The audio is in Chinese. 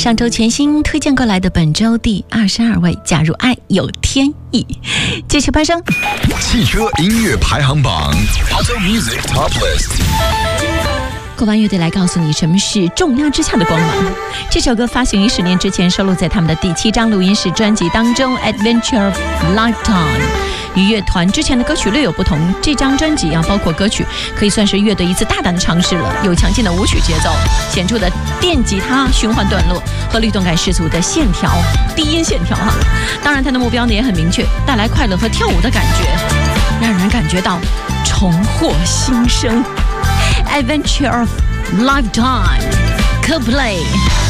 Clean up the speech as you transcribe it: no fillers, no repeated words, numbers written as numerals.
上周全新推荐过来的本周第22位，假如爱有天意，继续攀升汽车音乐排行榜 Auto Music Top List。 国湾乐队来告诉你什么是重压之下的光芒。这首歌发行于10年之前，收录在他们的第7张录音室专辑当中 Adventure of Lifetime。与乐团之前的歌曲略有不同，这张专辑包括歌曲可以算是乐队一次大胆的尝试了，有强劲的舞曲节奏，显著的电吉他循环段落和律动感十足的线条，低音线条当然他的目标呢也很明确，带来快乐和跳舞的感觉，让人感觉到重获新生。Adventure of Lifetime， Coldplay。